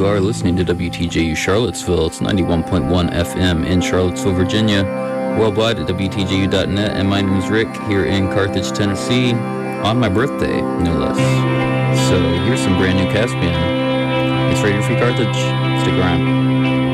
you are listening to WTJU Charlottesville. It's 91.1 FM in Charlottesville, Virginia, worldwide at WTJU.net, and my name is Rick here in Carthage, Tennessee, on my birthday, no less. So here's some brand new Caspian. It's Radio Free Carthage. Stick around.